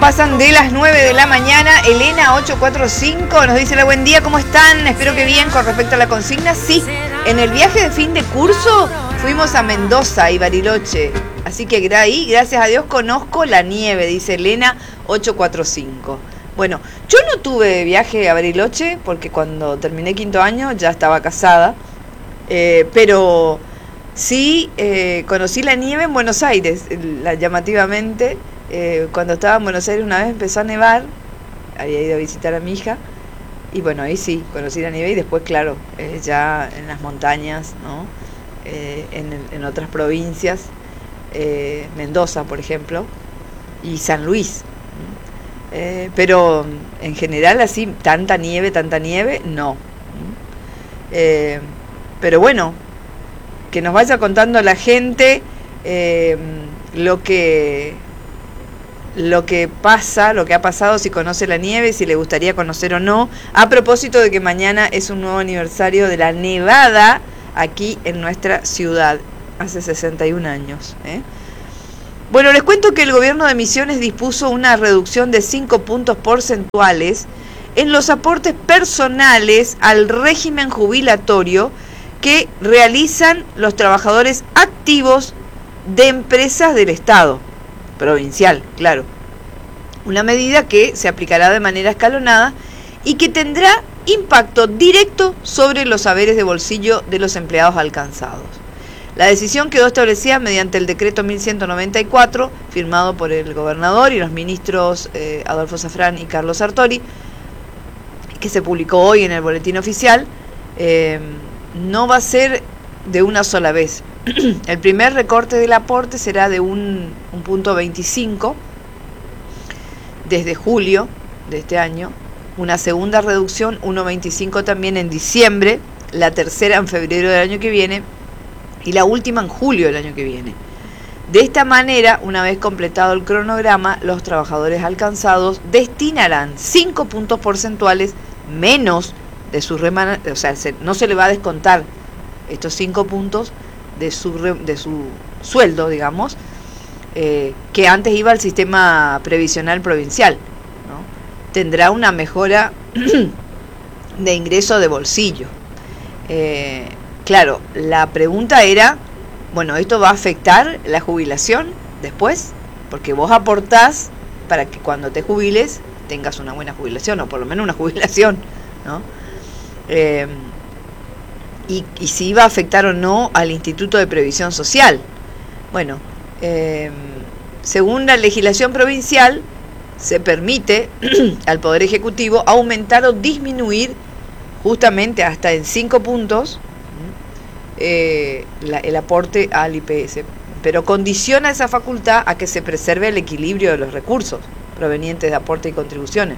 pasan de las 9 de la mañana. Elena 845 nos dice: buen día, ¿cómo están? Espero que bien. Con respecto a la consigna, sí, en el viaje de fin de curso fuimos a Mendoza y Bariloche, así que ahí, gracias a Dios, conozco la nieve, dice Elena 845. Bueno, yo no tuve viaje a Bariloche porque cuando terminé quinto año ya estaba casada, pero sí conocí la nieve en Buenos Aires, llamativamente. Cuando estaba en Buenos Aires una vez empezó a nevar, había ido a visitar a mi hija, y bueno, ahí sí, conocí la nieve, y después, claro, ya en las montañas, ¿no? En otras provincias, Mendoza, por ejemplo, y San Luis. Pero en general así, tanta nieve, no. Pero bueno, que nos vaya contando la gente lo que pasa, lo que ha pasado, si conoce la nieve, si le gustaría conocer o no. A propósito de que mañana es un nuevo aniversario de la nevada aquí en nuestra ciudad, hace 61 años. Bueno, les cuento que el gobierno de Misiones dispuso una reducción de 5 puntos porcentuales en los aportes personales al régimen jubilatorio que realizan los trabajadores activos de empresas del Estado provincial, claro. Una medida que se aplicará de manera escalonada y que tendrá impacto directo sobre los haberes de bolsillo de los empleados alcanzados. La decisión quedó establecida mediante el decreto 1194, firmado por el gobernador y los ministros Adolfo Safrán y Carlos Sartori, que se publicó hoy en el boletín oficial. No va a ser de una sola vez. El primer recorte del aporte será de un punto 25 desde julio de este año, una segunda reducción 1,25 también en diciembre, la tercera en febrero del año que viene y la última en julio del año que viene. De esta manera, una vez completado el cronograma, los trabajadores alcanzados destinarán 5 puntos porcentuales menos de su remanente, o sea, no se le va a descontar estos 5 puntos de su sueldo, digamos, que antes iba al sistema previsional provincial, ¿no? Tendrá una mejora de ingreso de bolsillo. Claro, la pregunta era, bueno, ¿esto va a afectar la jubilación después? Porque vos aportás para que cuando te jubiles tengas una buena jubilación, o por lo menos una jubilación, ¿no? Y si iba a afectar o no al Instituto de Previsión Social. Bueno, según la legislación provincial, se permite al Poder Ejecutivo aumentar o disminuir justamente hasta en 5 puntos el aporte al IPS, pero condiciona esa facultad a que se preserve el equilibrio de los recursos provenientes de aporte y contribuciones.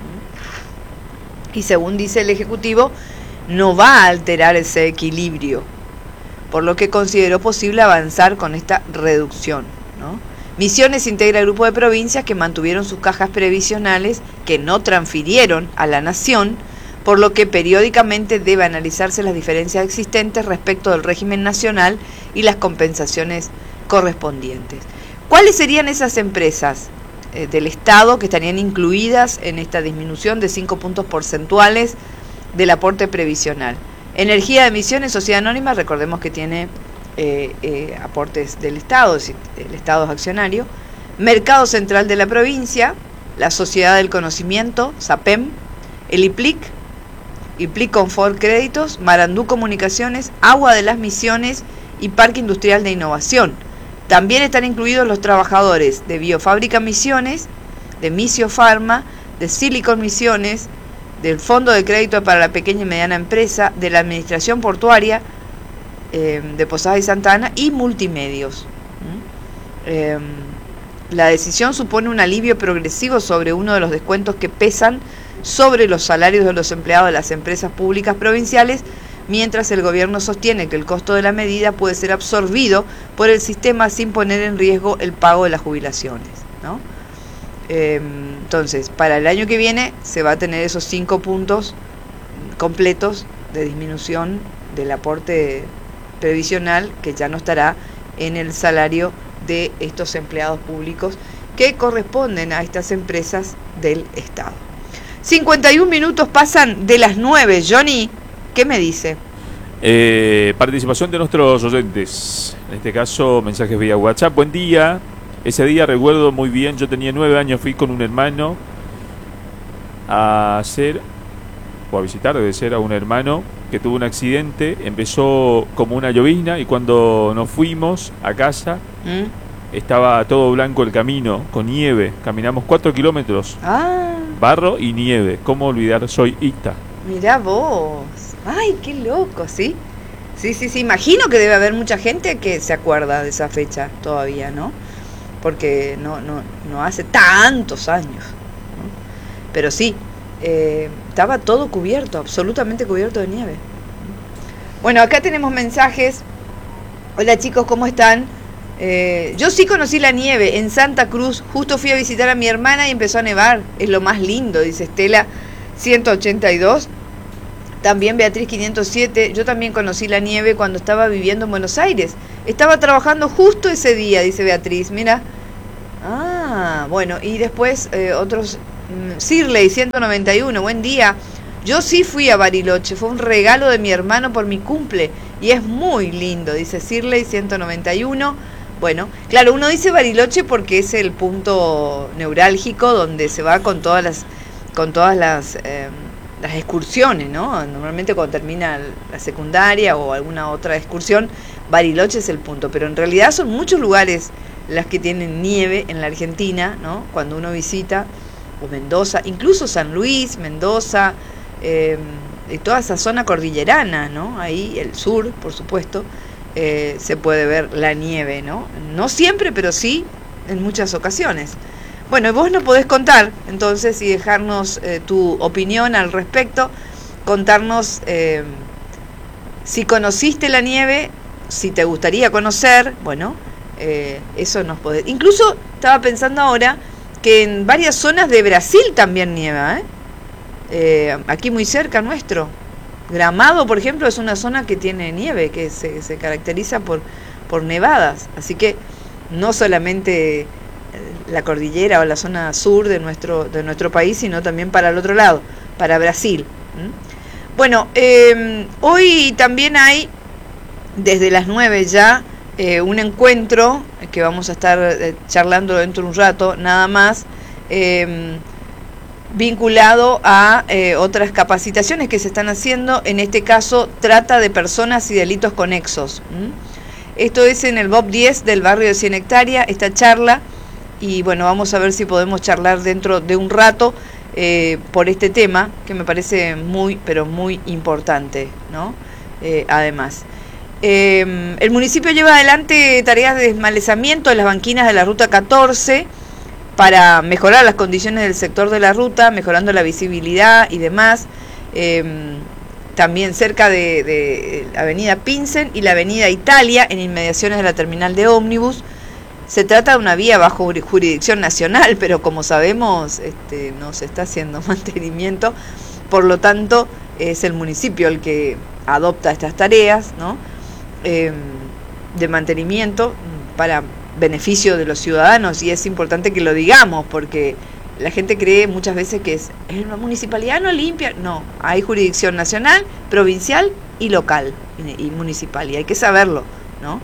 Y según dice el Ejecutivo, no va a alterar ese equilibrio, por lo que consideró posible avanzar con esta reducción, ¿no? Misiones integra el grupo de provincias que mantuvieron sus cajas previsionales, que no transfirieron a la Nación, por lo que periódicamente debe analizarse las diferencias existentes respecto del régimen nacional y las compensaciones correspondientes. ¿Cuáles serían esas empresas del Estado que estarían incluidas en esta disminución de 5 puntos porcentuales del aporte previsional? Energía de Misiones, sociedad anónima, recordemos que tiene aportes del Estado, el Estado es accionario. Mercado Central de la provincia, la Sociedad del Conocimiento, SAPEM, el IPLIC Confort Créditos, Marandú Comunicaciones, Agua de las Misiones y Parque Industrial de Innovación. También están incluidos los trabajadores de Biofábrica Misiones, de Misio Pharma, de Silicon Misiones, del Fondo de Crédito para la Pequeña y Mediana Empresa, de la Administración Portuaria de Posadas y Santa Ana y Multimedios. La decisión supone un alivio progresivo sobre uno de los descuentos que pesan sobre los salarios de los empleados de las empresas públicas provinciales, mientras el gobierno sostiene que el costo de la medida puede ser absorbido por el sistema sin poner en riesgo el pago de las jubilaciones, ¿no? Entonces, para el año que viene se va a tener esos 5 puntos completos de disminución del aporte previsional, que ya no estará en el salario de estos empleados públicos que corresponden a estas empresas del Estado. 51 minutos pasan de las 9. Johnny, ¿qué me dice? Participación de nuestros oyentes, en este caso mensajes vía WhatsApp. Buen día, ese día recuerdo muy bien, yo tenía 9 años, fui con un hermano a visitar, debe ser, a un hermano que tuvo un accidente, empezó como una llovizna y cuando nos fuimos a casa estaba todo blanco el camino, con nieve, caminamos 4 kilómetros, barro y nieve, ¿cómo olvidar? Soy Ita. Mirá vos, ay, qué loco, ¿sí? Sí, imagino que debe haber mucha gente que se acuerda de esa fecha todavía, ¿no? Porque no hace tantos años, ¿no? Pero sí, estaba todo cubierto, absolutamente cubierto de nieve. Bueno, acá tenemos mensajes. Hola chicos, ¿cómo están? Yo sí conocí la nieve en Santa Cruz, justo fui a visitar a mi hermana y empezó a nevar, es lo más lindo, dice Estela 182. También Beatriz 507, yo también conocí la nieve cuando estaba viviendo en Buenos Aires. Estaba trabajando justo ese día, dice Beatriz, mira. Bueno, y después otros, Sirley 191, buen día. Yo sí fui a Bariloche, fue un regalo de mi hermano por mi cumple y es muy lindo, dice Sirley 191. Bueno, claro, uno dice Bariloche porque es el punto neurálgico donde se va con todas las excursiones, ¿no? Normalmente cuando termina la secundaria o alguna otra excursión, Bariloche es el punto, pero en realidad son muchos lugares las que tienen nieve en la Argentina, ¿no? Cuando uno visita, o Mendoza, incluso San Luis, Mendoza, y toda esa zona cordillerana, ¿no? Ahí el sur, por supuesto, se puede ver la nieve, ¿no? No siempre, pero sí en muchas ocasiones. Bueno, vos nos podés contar, entonces, y dejarnos tu opinión al respecto, contarnos si conociste la nieve, si te gustaría conocer, bueno, eso nos podés. Incluso estaba pensando ahora que en varias zonas de Brasil también nieva, aquí muy cerca nuestro. Gramado, por ejemplo, es una zona que tiene nieve, que se caracteriza por nevadas, así que no solamente la cordillera o la zona sur de nuestro país, sino también para el otro lado, para Brasil. Bueno, hoy también hay, desde las 9 ya, un encuentro que vamos a estar charlando dentro de un rato, nada más, vinculado a otras capacitaciones que se están haciendo, en este caso, trata de personas y delitos conexos. Esto es en el BOP 10 del barrio de 100 hectáreas, esta charla. Y bueno, vamos a ver si podemos charlar dentro de un rato por este tema, que me parece muy, pero muy importante, ¿no? Además, el municipio lleva adelante tareas de desmalezamiento de las banquinas de la Ruta 14 para mejorar las condiciones del sector de la ruta, mejorando la visibilidad y demás. También cerca de la avenida Pinsen y la avenida Italia, en inmediaciones de la terminal de ómnibus. Se trata de una vía bajo jurisdicción nacional, pero como sabemos no se está haciendo mantenimiento, por lo tanto es el municipio el que adopta estas tareas, ¿no? De mantenimiento para beneficio de los ciudadanos, y es importante que lo digamos porque la gente cree muchas veces que es la municipalidad no limpia. No, hay jurisdicción nacional, provincial y local y municipal, y hay que saberlo, ¿no?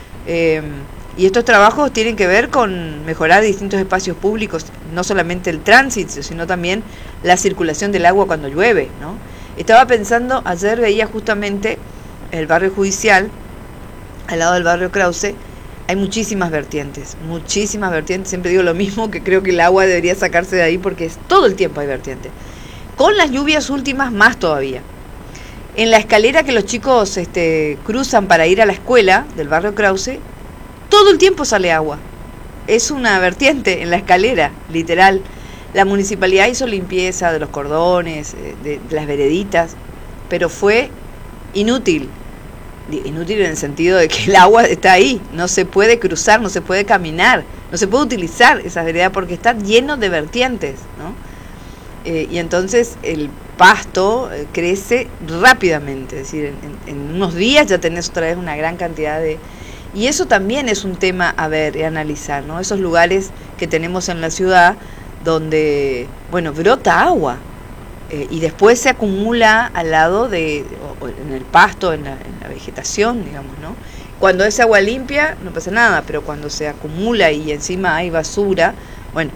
Y estos trabajos tienen que ver con mejorar distintos espacios públicos, no solamente el tránsito, sino también la circulación del agua cuando llueve, ¿no? Estaba pensando, ayer veía justamente el barrio judicial, al lado del barrio Krause, hay muchísimas vertientes, siempre digo lo mismo, que creo que el agua debería sacarse de ahí porque todo el tiempo hay vertientes. Con las lluvias últimas más todavía. En la escalera que los chicos cruzan para ir a la escuela del barrio Krause, todo el tiempo sale agua. Es una vertiente en la escalera, literal. La municipalidad hizo limpieza de los cordones, de las vereditas, pero fue inútil. Inútil en el sentido de que el agua está ahí, no se puede cruzar, no se puede caminar, no se puede utilizar esa vereda porque está lleno de vertientes, ¿no? Y entonces el pasto crece rápidamente, es decir, en unos días ya tenés otra vez una gran cantidad de Y eso también es un tema a ver y analizar, ¿no? Esos lugares que tenemos en la ciudad donde, bueno, brota agua y después se acumula al lado o en el pasto, en la vegetación, digamos, ¿no? Cuando es agua limpia no pasa nada, pero cuando se acumula y encima hay basura, bueno,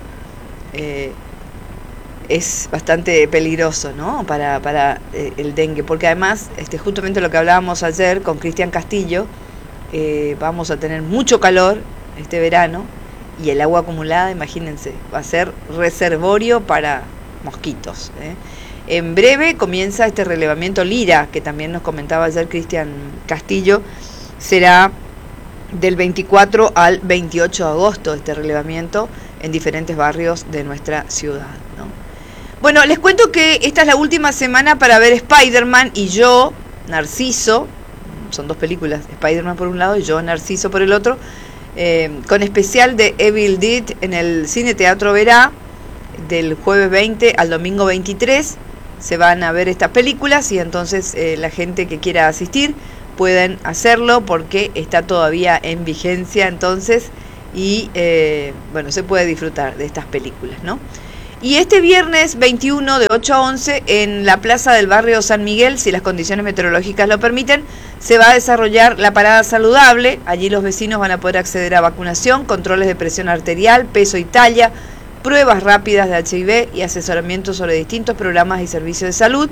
es bastante peligroso, ¿no? Para el dengue, porque además, justamente lo que hablábamos ayer con Cristian Castillo, vamos a tener mucho calor este verano y el agua acumulada, imagínense, va a ser reservorio para mosquitos, ¿eh? En breve comienza este relevamiento Lira, que también nos comentaba ayer Cristian Castillo, será del 24 al 28 de agosto este relevamiento en diferentes barrios de nuestra ciudad, ¿no? Bueno, les cuento que esta es la última semana para ver Spider-Man y Yo, Narciso, son dos películas, Spider-Man por un lado y Yo, Narciso por el otro, con especial de Evil Dead en el Cine Teatro Verá, del jueves 20 al domingo 23, se van a ver estas películas y entonces la gente que quiera asistir pueden hacerlo porque está todavía en vigencia entonces y bueno, se puede disfrutar de estas películas, ¿no? Y este viernes 21 de 8 a 11 en la plaza del barrio San Miguel, si las condiciones meteorológicas lo permiten, se va a desarrollar la parada saludable. Allí los vecinos van a poder acceder a vacunación, controles de presión arterial, peso y talla, pruebas rápidas de HIV y asesoramiento sobre distintos programas y servicios de salud.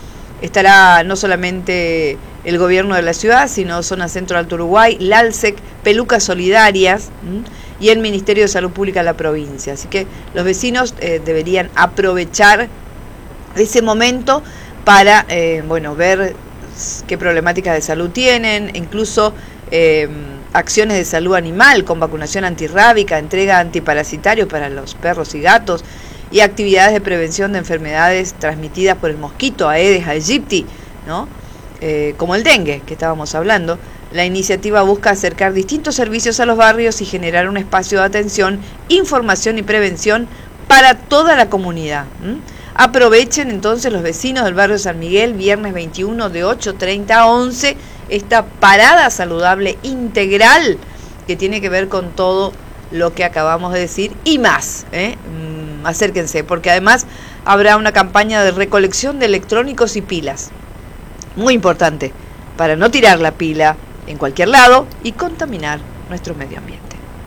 Estará no solamente el gobierno de la ciudad, sino Zona Centro Alto Uruguay, LALSEC, Pelucas Solidarias y el Ministerio de Salud Pública de la provincia. Así que los vecinos deberían aprovechar ese momento para bueno, ver qué problemáticas de salud tienen, incluso acciones de salud animal con vacunación antirrábica, entrega antiparasitario para los perros y gatos y actividades de prevención de enfermedades transmitidas por el mosquito Aedes aegypti, ¿no? Como el dengue que estábamos hablando. La iniciativa busca acercar distintos servicios a los barrios y generar un espacio de atención, información y prevención para toda la comunidad. Aprovechen entonces los vecinos del barrio San Miguel, viernes 21 de 8:30 a 11, esta parada saludable integral que tiene que ver con todo lo que acabamos de decir y más, acérquense, porque además habrá una campaña de recolección de electrónicos y pilas, muy importante, para no tirar la pila en cualquier lado y contaminar nuestro medio ambiente.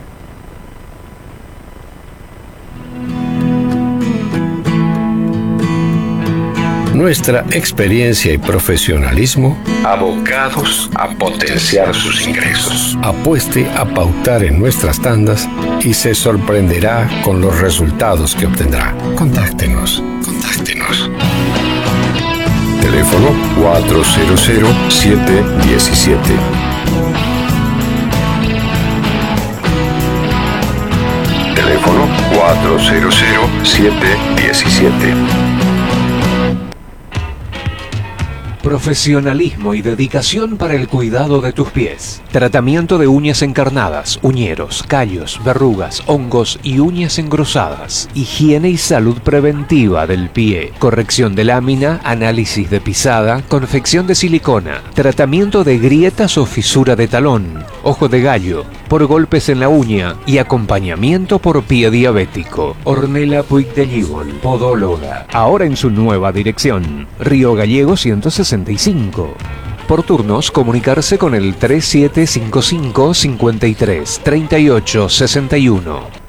Nuestra experiencia y profesionalismo abocados a potenciar sus ingresos. Apueste a pautar en nuestras tandas y se sorprenderá con los resultados que obtendrá. Contáctenos. Teléfono 400-717. Teléfono 400-717. Profesionalismo y dedicación para el cuidado de tus pies. Tratamiento de uñas encarnadas, uñeros, callos, verrugas, hongos y uñas engrosadas. Higiene y salud preventiva del pie. Corrección de lámina, análisis de pisada, confección de silicona. Tratamiento de grietas o fisura de talón, ojo de gallo, por golpes en la uña y acompañamiento por pie diabético. Ornella Puig de Gibol, podóloga. Ahora en su nueva dirección. Río Gallego 165. Por turnos, comunicarse con el 3755 53 38 61.